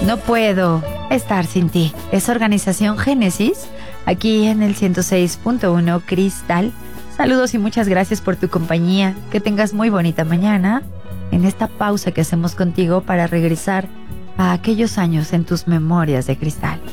No puedo estar sin ti. Es Organización Génesis, aquí en el 106.1 Cristal. Saludos y muchas gracias por tu compañía. Que tengas muy bonita mañana en esta pausa que hacemos contigo para regresar a aquellos años en tus memorias de cristal.